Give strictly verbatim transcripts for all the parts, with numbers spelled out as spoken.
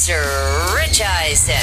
Mister Rich Eisen.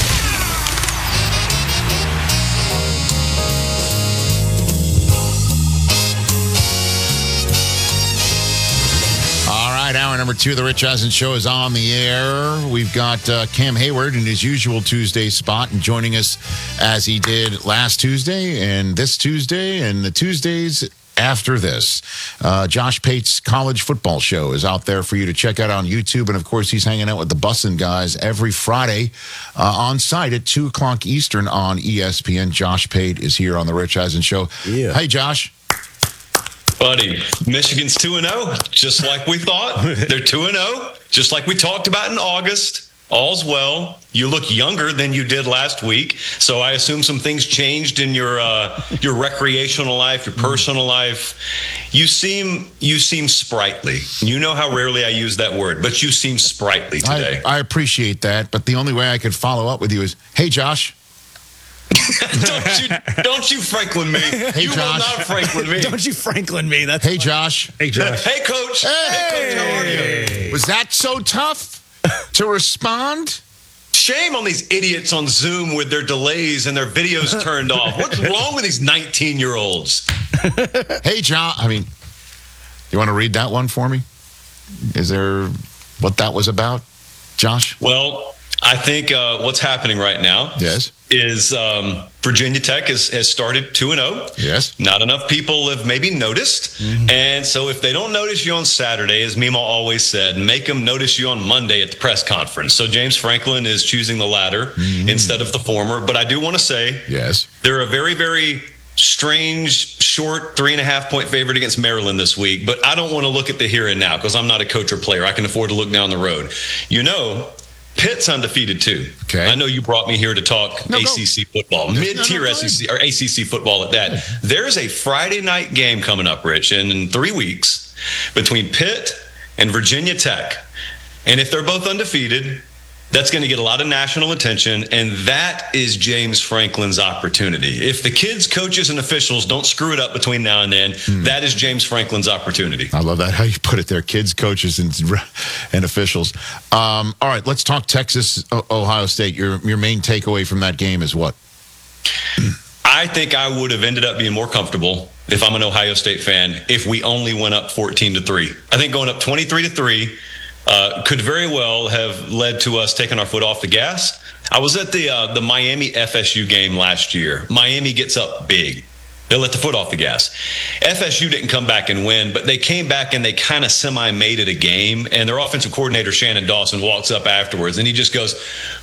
All right, hour number two of the Rich Eisen Show is on the air. We've got uh, Cam Hayward in his usual Tuesday spot and joining us as he did last Tuesday and this Tuesday and the Tuesdays after this. Uh, Josh Pate's college football show is out there for you to check out on YouTube. And, of course, he's hanging out with the Bussin' guys every Friday uh, on site at two o'clock Eastern on E S P N. Josh Pate is here on the Rich Eisen Show. Yeah. Hey, Josh. Buddy, Michigan's two and oh, just like we thought. They're two and oh, just like we talked about in August. All's well. You look younger than you did last week, so I assume some things changed in your uh, your recreational life, your personal life. You seem you seem sprightly. You know how rarely I use that word, but you seem sprightly today. I, I appreciate that, but the only way I could follow up with you is, hey, Josh. don't you don't you Franklin me. Hey, you Josh. will not Franklin me. Don't you Franklin me. That's Hey, Josh. Hey, Josh. Hey, Coach. Hey. Hey, Coach, how are you? Was that so tough to respond? Shame on these idiots on Zoom with their delays and their videos turned off. What's wrong with these nineteen-year-olds? Hey, John. I mean, you want to read that one for me? Is there what that was about, Josh? Well, I think uh, what's happening right now Yes. is um, Virginia Tech has, has started two and oh. Yes. Not enough people have maybe noticed. Mm-hmm. And so if they don't notice you on Saturday, as Mima always said, make them notice you on Monday at the press conference. So James Franklin is choosing the latter mm-hmm. instead of the former. But I do want to say yes, they're a very, very strange, short three and a half point favorite against Maryland this week. But I don't want to look at the here and now because I'm not a coach or player. I can afford to look down the road. You know, Pitt's undefeated too. Okay. I know you brought me here to talk no, A C C go. football, mid-tier no, no, S E C or A C C football at that. There's a Friday night game coming up, Rich, in, in three weeks between Pitt and Virginia Tech. And if they're both undefeated, that's going to get a lot of national attention, and that is James Franklin's opportunity. If the kids, coaches, and officials don't screw it up between now and then, mm. that is James Franklin's opportunity. I love that, how you put it there, kids, coaches, and, and officials. Um, all right, let's talk Texas, Ohio State. Your, your main takeaway from that game is what? I think I would have ended up being more comfortable if I'm an Ohio State fan if we only went up fourteen to three. I think going up twenty-three to three Uh, could very well have led to us taking our foot off the gas. I was at the uh, the Miami F S U game last year. Miami gets up big. They let the foot off the gas. F S U didn't come back and win, but they came back and they kind of semi-made it a game. And their offensive coordinator, Shannon Dawson, walks up afterwards and he just goes,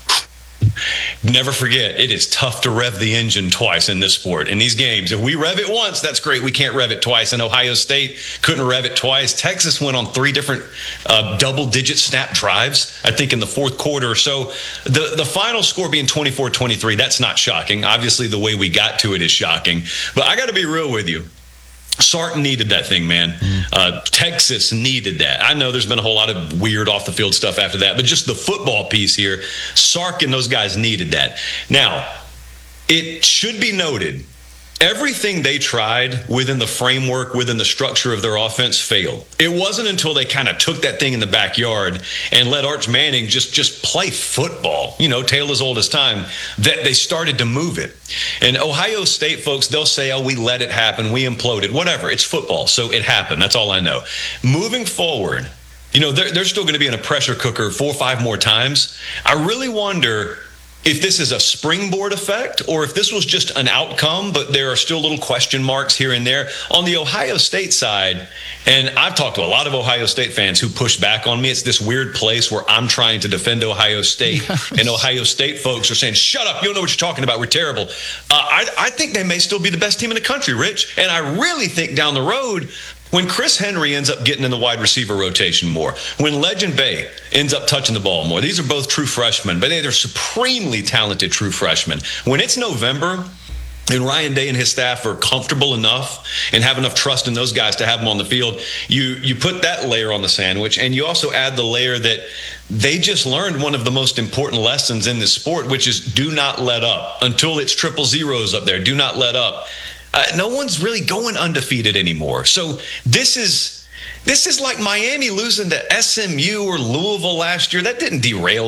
never forget, it is tough to rev the engine twice in this sport. In these games, if we rev it once, that's great. We can't rev it twice. And Ohio State couldn't rev it twice. Texas went on three different uh, double-digit snap drives, I think, in the fourth quarter. So the, the final score being twenty-four twenty-three, that's not shocking. Obviously, the way we got to it is shocking. But I got to be real with you. Sark needed that thing, man. Uh, Texas needed that. I know there's been a whole lot of weird off-the-field stuff after that, but just the football piece here, Sark and those guys needed that. Now, it should be noted, everything they tried within the framework, within the structure of their offense failed. It wasn't until they kind of took that thing in the backyard and let Arch Manning just, just play football, you know, tale as old as time, that they started to move it. And Ohio State folks, they'll say, oh, we let it happen, we imploded, whatever. It's football, so it happened. That's all I know. Moving forward, you know, they're, they're still going to be in a pressure cooker four or five more times. I really wonder if this is a springboard effect or if this was just an outcome, but there are still little question marks here and there. On the Ohio State side, and I've talked to a lot of Ohio State fans who push back on me. It's this weird place where I'm trying to defend Ohio State, and Ohio State folks are saying, shut up, you don't know what you're talking about, we're terrible. Uh, I, I think they may still be the best team in the country, Rich, and I really think down the road, when Chris Henry ends up getting in the wide receiver rotation more, when Legend Bay ends up touching the ball more, these are both true freshmen, but they're supremely talented true freshmen. When it's November and Ryan Day and his staff are comfortable enough and have enough trust in those guys to have them on the field, you you put that layer on the sandwich, and you also add the layer that they just learned one of the most important lessons in this sport, which is do not let up. Until it's triple zeros up there, do not let up. Uh, no one's really going undefeated anymore. So this is this is like Miami losing to S M U or Louisville last year. That didn't derail